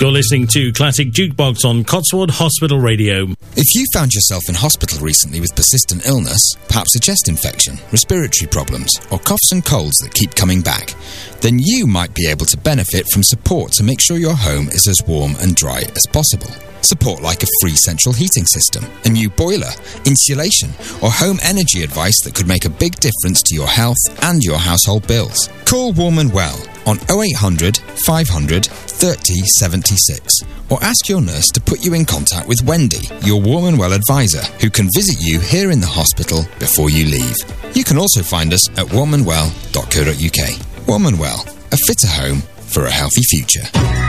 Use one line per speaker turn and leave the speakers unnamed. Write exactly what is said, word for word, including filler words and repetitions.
You're listening to Classic Jukebox on Cotswold Hospital Radio.
If you found yourself in hospital recently with persistent illness, perhaps a chest infection, respiratory problems, or coughs and colds that keep coming back, then you might be able to benefit from support to make sure your home is as warm and dry as possible. Support like a free central heating system, a new boiler, insulation, or home energy advice that could make a big difference to your health and your household bills. Call Warm and Well on oh eight hundred, five hundred, thirty, seventy-six or ask your nurse to put you in contact with Wendy, your Warm and Well advisor, who can visit you here in the hospital before you leave. You can also find us at warm and well dot co dot uk. Warm and Well, a fitter home for a healthy future.